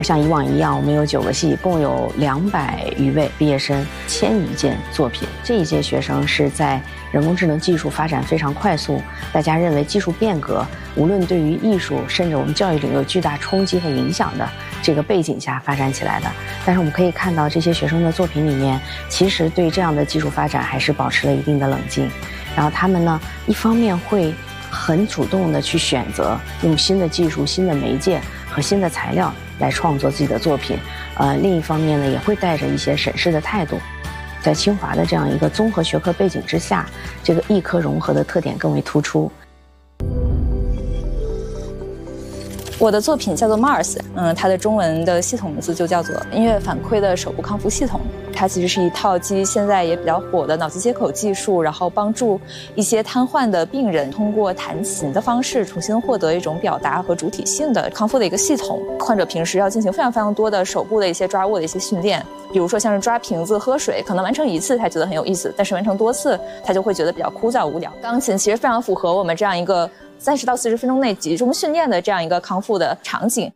像以往一样，我们有9个系，共有200余位毕业生，1000余件作品。这一届学生是在人工智能技术发展非常快速，大家认为技术变革无论对于艺术甚至我们教育领域有巨大冲击和影响的这个背景下发展起来的。但是我们可以看到，这些学生的作品里面，其实对这样的技术发展还是保持了一定的冷静。然后他们呢，一方面会很主动地去选择用新的技术、新的媒介和新的材料来创作自己的作品，另一方面呢，也会带着一些审视的态度。在清华的这样一个综合学科背景之下，这个艺科融合的特点更为突出。 我的作品叫做 Mars， 它的中文的系统名字就叫做音乐反馈的手部康复系统。它其实是一套基于现在也比较火的脑机接口技术，然后帮助一些瘫痪的病人通过弹琴的方式重新获得一种表达和主体性的康复的一个系统。患者平时要进行非常多的手部的一些抓握的一些训练，比如说像是抓瓶子、喝水，可能完成1次他觉得很有意思，但是完成多次他就会觉得比较枯燥无聊。钢琴其实非常符合我们这样一个30到40分钟内集中训练的这样一个康复的场景。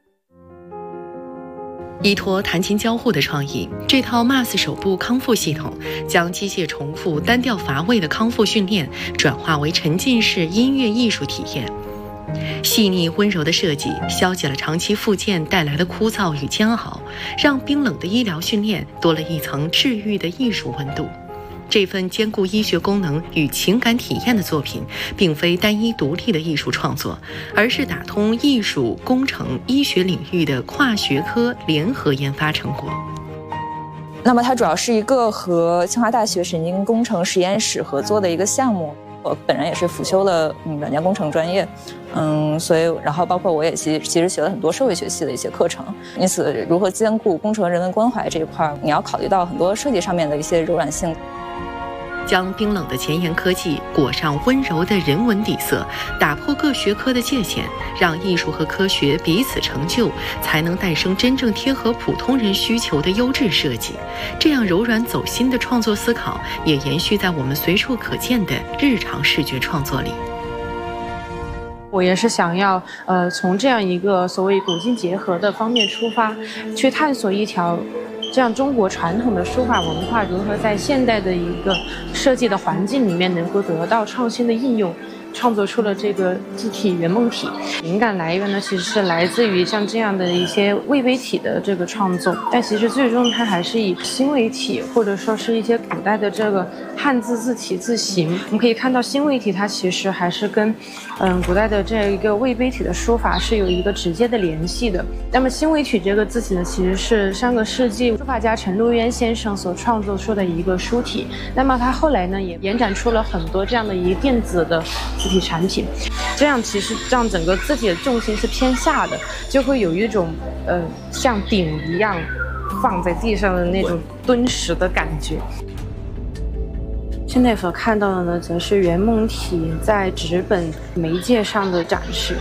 依托弹琴交互的创意，这套 Mars 手部康复系统将机械重复、单调乏味的康复训练转化为沉浸式音乐艺术体验。细腻温柔的设计消解了长期复健带来的枯燥与煎熬，让冰冷的医疗训练多了一层治愈的艺术温度。这份兼顾医学功能与情感体验的作品，并非单一独立的艺术创作，而是打通艺术、工程、医学领域的跨学科联合研发成果。 那么它主要是一个和清华大学神经工程实验室合作的一个项目。我本人也是辅修了软件工程专业，所以然后包括我也其实学了很多社会学系的一些课程，因此如何兼顾工程人文关怀这一块，你要考虑到很多设计上面的一些柔软性。 将冰冷的前沿科技裹上温柔的人文底色，打破各学科的界限，让艺术和科学彼此成就，才能诞生真正贴合普通人需求的优质设计。这样柔软走心的创作思考，也延续在我们随处可见的日常视觉创作里。 我也是想要从这样一个所谓古今结合的方面出发，去探索一条这样中国传统的书法文化如何在现代的一个设计的环境里面能够得到创新的应用，创作出了这个字体圆梦体。灵感来源呢，其实是来自于像这样的一些魏碑体的这个创作，但其实最终它还是以新魏体或者说是一些古代的这个汉字字体字形。我们可以看到新魏体它其实还是跟古代的这一个魏碑体的书法是有一个直接的联系的。那么新魏体这个字体呢，其实是上个世纪书法家陈陆渊先生所创作出的一个书体。那么他后来呢，也延展出了很多这样的一个电子的字体产品，这样其实让整个字体的重心是偏下的，就会有一种像鼎一样放在地上的那种敦实的感觉。现在所看到的呢，则是圆梦体在纸本媒介上的展示。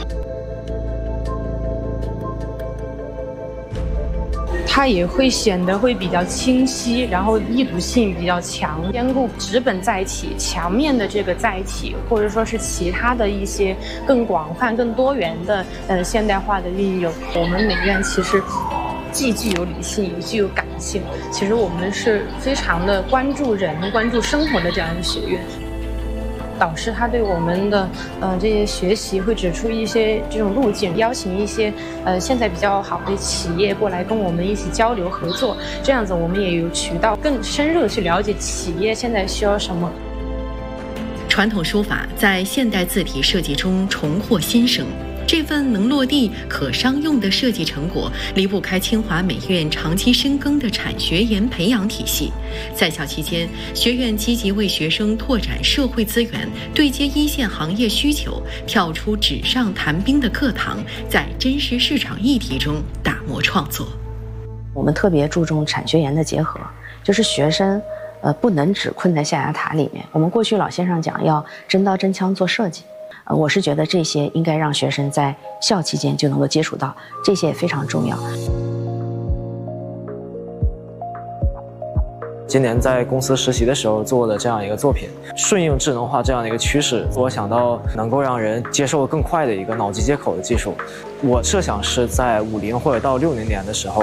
它也会显得会比较清晰，然后易读性比较强，兼顾纸本载体、墙面的这个载体，或者说是其他的一些更广泛、更多元的现代化的运用。我们美院其实既具有理性，也具有感性。其实我们是非常的关注人、关注生活的这样一个学院。导师他对我们的这些学习会指出一些这种路径，邀请一些现在比较好的企业过来跟我们一起交流合作，这样子我们也有渠道更深入的去了解企业现在需要什么。 传统书法在现代字体设计中重获新生。这份能落地、可商用的设计成果，离不开清华美院长期深耕的产学研培养体系。在校期间，学院积极为学生拓展社会资源，对接一线行业需求，跳出纸上谈兵的课堂，在真实市场议题中打磨创作。 我们特别注重产学研的结合，就是学生不能只困在象牙塔里面。我们过去老先生讲要真刀真枪做设计。我是觉得这些应该让学生在校期间就能够接触到，这些也非常重要。 今年在公司实习的时候做的这样一个作品，顺应智能化这样的一个趋势，我想到能够让人接受更快的一个脑机接口的技术。我设想是在50或者到60年的时候，